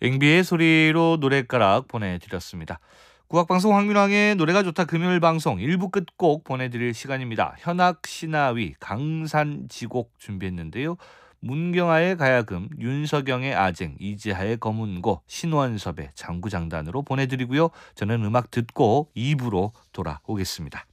앵비의 소리로 노랫가락 보내드렸습니다. 국악방송 황민왕의 노래가 좋다 금요일 방송 1부 끝곡 보내드릴 시간입니다. 현악 신하위 강산지곡 준비했는데요. 문경아의 가야금, 윤석영의 아쟁, 이지하의 검은고, 신원섭의 장구장단으로 보내드리고요. 저는 음악 듣고 2부로 돌아오겠습니다.